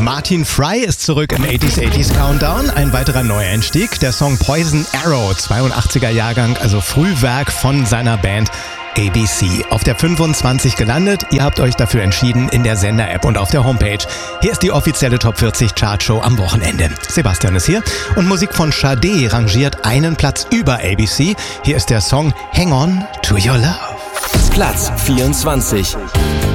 Martin Fry ist zurück im 80s Countdown. Ein weiterer Neueinstieg, der Song Poison Arrow, 82er Jahrgang, also Frühwerk von seiner Band ABC. Auf der 25 gelandet. Ihr habt euch dafür entschieden in der Sender-App und auf der Homepage. Hier ist die offizielle Top 40 Chartshow am Wochenende. Sebastian ist hier und Musik von Sade rangiert einen Platz über ABC. Hier ist der Song Hang On To Your Love. Platz 24.